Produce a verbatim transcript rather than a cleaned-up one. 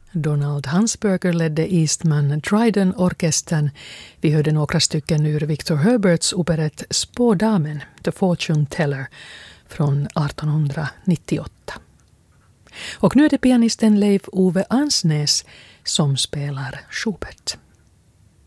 Donald Hansberger ledde Eastman Dryden-orkestern. Vi hörde några stycken ur Victor Herberts operett Spådamen, The Fortune Teller, från artonhundranittioåtta. Och nu är det pianisten Leif Ove Ansnes som spelar Schubert.